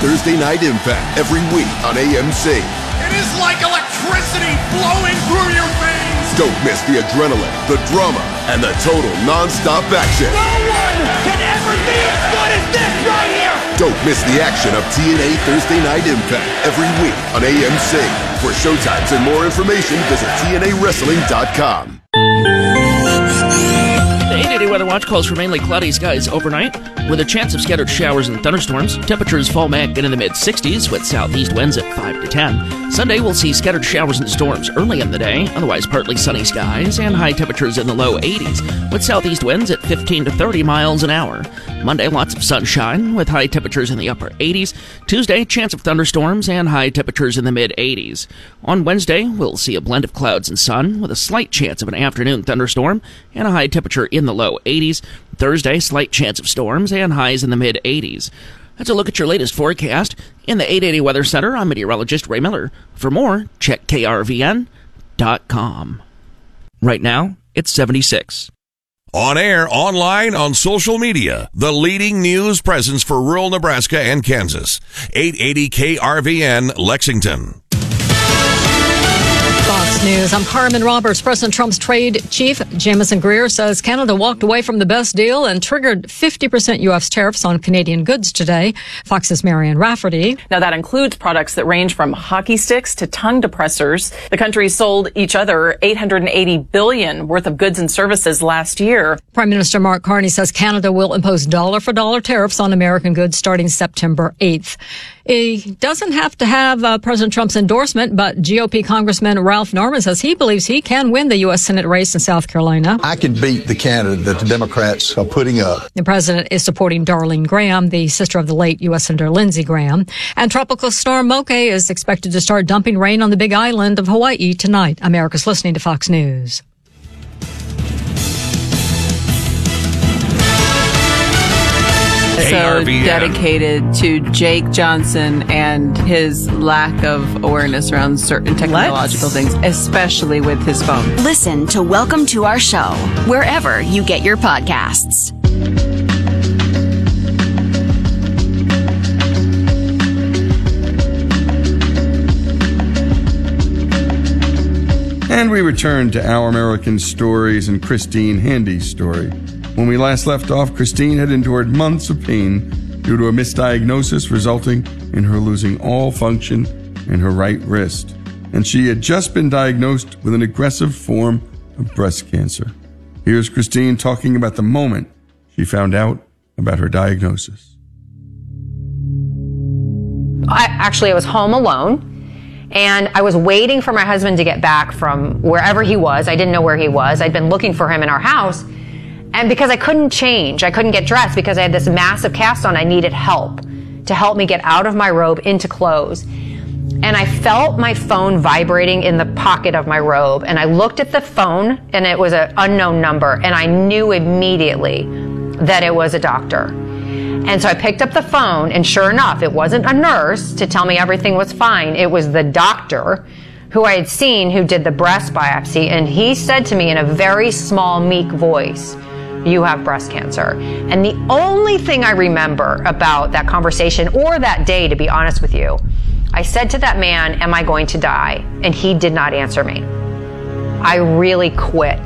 Thursday Night Impact every week on AMC. It is like electricity flowing through your veins. Don't miss the adrenaline, the drama, and the total non-stop action. No one can ever be as good as this right here. Don't miss the action of TNA Thursday Night Impact every week on AMC. For showtimes and more information, visit TNAWrestling.com. The 880 Weather Watch calls for mainly cloudy skies overnight, with a chance of scattered showers and thunderstorms. Temperatures fall back into the mid-60s with southeast winds at 5 to 10. Sunday, we'll see scattered showers and storms early in the day, otherwise partly sunny skies, and high temperatures in the low 80s, with southeast winds at 15 to 30 miles an hour. Monday, lots of sunshine, with high temperatures in the upper 80s. Tuesday, chance of thunderstorms and high temperatures in the mid-80s. On Wednesday, we'll see a blend of clouds and sun, with a slight chance of an afternoon thunderstorm and a high temperature in the low 80s. Thursday, slight chance of storms and highs in the mid-80s. That's a look at your latest forecast. In the 880 Weather Center, I'm meteorologist Ray Miller. For more, check krvn.com. Right now, it's 76. On air, online, on social media, the leading news presence for rural Nebraska and Kansas. 880 KRVN, Lexington. Fox News. I'm Carmen Roberts. President Trump's trade chief, Jamison Greer, says Canada walked away from the best deal and triggered 50% U.S. tariffs on Canadian goods today. Fox's Marianne Rafferty. Now, that includes products that range from hockey sticks to tongue depressors. The countries sold each other $880 billion worth of goods and services last year. Prime Minister Mark Carney says Canada will impose dollar-for-dollar tariffs on American goods starting September 8th. He doesn't have to have President Trump's endorsement, but GOP Congressman Ralph Norman says he believes he can win the U.S. Senate race in South Carolina. I can beat the candidate that the Democrats are putting up. The president is supporting Darlene Graham, the sister of the late U.S. Senator Lindsey Graham. And Tropical Storm Moke is expected to start dumping rain on the Big Island of Hawaii tonight. America's listening to Fox News. So dedicated to Jake Johnson and his lack of awareness around certain technological things, especially with his phone. Listen to Welcome to Our Show wherever you get your podcasts. And we return to Our American Stories and Christine Handy's story. When we last left off, Christine had endured months of pain due to a misdiagnosis resulting in her losing all function in her right wrist. And she had just been diagnosed with an aggressive form of breast cancer. Here's Christine talking about the moment she found out about her diagnosis. I was home alone, and I was waiting for my husband to get back from wherever he was. I didn't know where he was. I'd been looking for him in our house. And because I couldn't change, I couldn't get dressed because I had this massive cast on, I needed help to help me get out of my robe into clothes. And I felt my phone vibrating in the pocket of my robe. And I looked at the phone, and it was an unknown number. And I knew immediately that it was a doctor. And so I picked up the phone, and sure enough, it wasn't a nurse to tell me everything was fine. It was the doctor who I had seen who did the breast biopsy. And he said to me in a very small, meek voice, "You have breast cancer." And the only thing I remember about that conversation or that day, to be honest with you, I said to that man, "Am I going to die?" And he did not answer me. I really quit.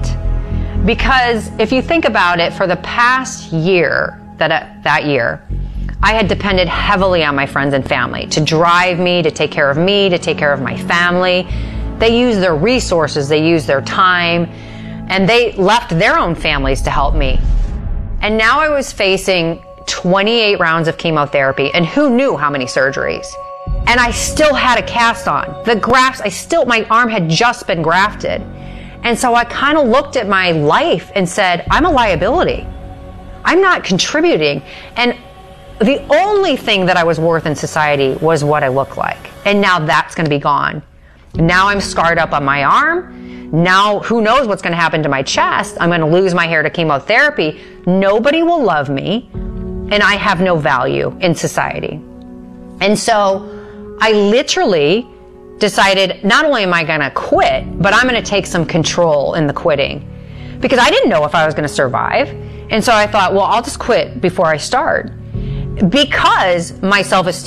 Because if you think about it, for the past year, that year, I had depended heavily on my friends and family to drive me, to take care of me, to take care of my family. They used their resources, they used their time, and they left their own families to help me. And now I was facing 28 rounds of chemotherapy, and who knew how many surgeries. And I still had a cast on. The grafts, my arm had just been grafted. And so I kind of looked at my life and said, I'm a liability. I'm not contributing. And the only thing that I was worth in society was what I look like. And now that's going to be gone. Now I'm scarred up on my arm. Now, who knows what's going to happen to my chest? I'm going to lose my hair to chemotherapy. Nobody will love me, and I have no value in society. And so I literally decided, not only am I going to quit, but I'm going to take some control in the quitting. Because I didn't know if I was going to survive. And so I thought, well, I'll just quit before I start. Because my self-esteem